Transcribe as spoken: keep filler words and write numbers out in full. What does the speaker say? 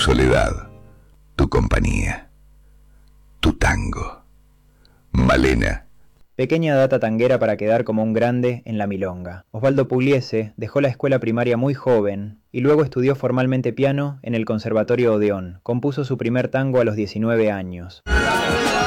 soledad, tu compañía, tu tango. Malena. Pequeña data tanguera para quedar como un grande en la milonga. Osvaldo Pugliese dejó la escuela primaria muy joven y luego estudió formalmente piano en el Conservatorio Odeón. Compuso su primer tango a los diecinueve años.